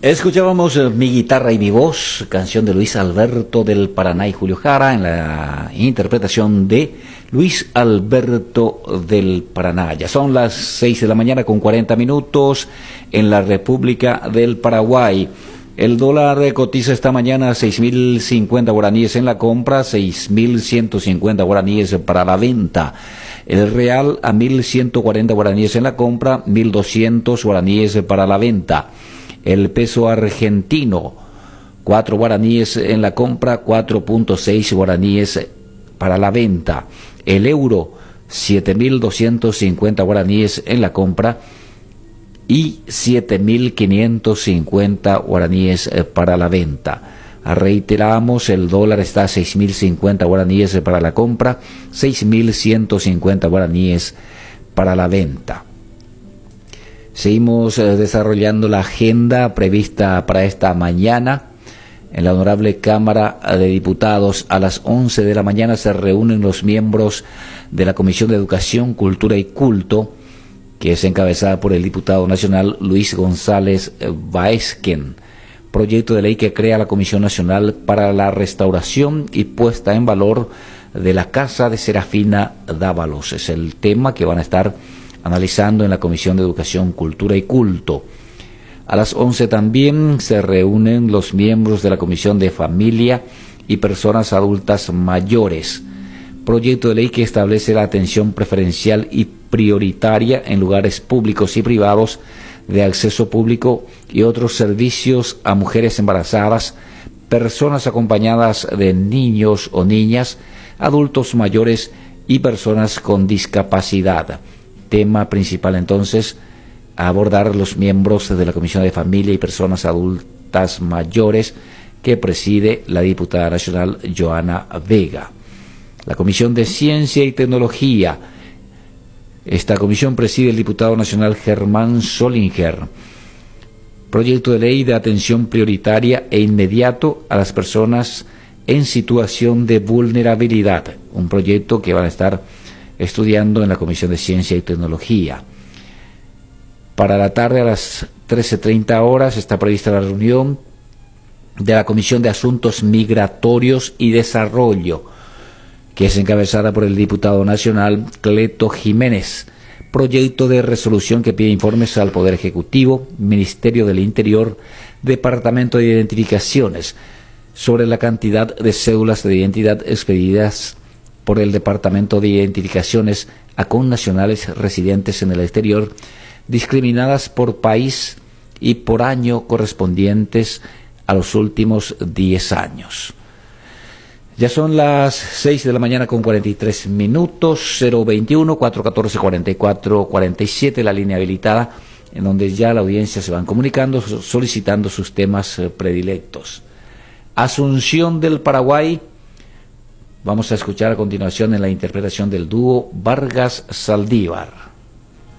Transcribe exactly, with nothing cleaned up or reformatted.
Escuchábamos eh, Mi guitarra y mi voz, canción de Luis Alberto del Paraná y Julio Jara, en la interpretación de Luis Alberto del Paraná. Ya son las seis de la mañana con cuarenta minutos en la República del Paraguay. El dólar cotiza esta mañana seis mil cincuenta guaraníes en la compra, seis mil ciento cincuenta guaraníes para la venta. El real a mil ciento cuarenta guaraníes en la compra, mil doscientos guaraníes para la venta. El peso argentino, cuatro guaraníes en la compra, cuatro punto seis guaraníes para la venta. El euro, siete mil doscientos cincuenta guaraníes en la compra y siete mil quinientos cincuenta guaraníes para la venta. Reiteramos, el dólar está a seis mil cincuenta guaraníes para la compra, seis mil ciento cincuenta guaraníes para la venta. Seguimos eh, desarrollando la agenda prevista para esta mañana. En la Honorable Cámara de Diputados, a las once de la mañana se reúnen los miembros de la Comisión de Educación, Cultura y Culto, que es encabezada por el diputado nacional Luis González Baezquén. Proyecto de ley que crea la Comisión Nacional para la Restauración y Puesta en Valor de la Casa de Serafina Dávalos. Es el tema que van a estar analizando en la Comisión de Educación, Cultura y Culto. A las once también se reúnen los miembros de la Comisión de Familia y Personas Adultas Mayores. Proyecto de ley que establece la atención preferencial y prioritaria en lugares públicos y privados de acceso público y otros servicios a mujeres embarazadas, personas acompañadas de niños o niñas, adultos mayores y personas con discapacidad. Tema principal entonces a abordar los miembros de la Comisión de Familia y Personas Adultas Mayores que preside la diputada nacional Joana Vega. La Comisión de Ciencia y Tecnología. Esta comisión preside el diputado nacional Germán Solinger. Proyecto de ley de atención prioritaria e inmediato a las personas en situación de vulnerabilidad. Un proyecto que van a estar estudiando en la Comisión de Ciencia y Tecnología. Para la tarde a las trece treinta horas está prevista la reunión de la Comisión de Asuntos Migratorios y Desarrollo, que es encabezada por el diputado nacional Cleto Jiménez. Proyecto de resolución que pide informes al Poder Ejecutivo, Ministerio del Interior, Departamento de Identificaciones, sobre la cantidad de cédulas de identidad expedidas por el Departamento de Identificaciones a connacionales residentes en el exterior, discriminadas por país y por año correspondientes a los últimos diez años. Ya son las seis de la mañana con cuarenta y tres minutos, cero veintiuno, cuatrocientos catorce, cuarenta y cuatro cuarenta y siete, la línea habilitada, en donde ya la audiencia se van comunicando, solicitando sus temas predilectos. Asunción del Paraguay. Vamos a escuchar a continuación en la interpretación del dúo Vargas Saldívar.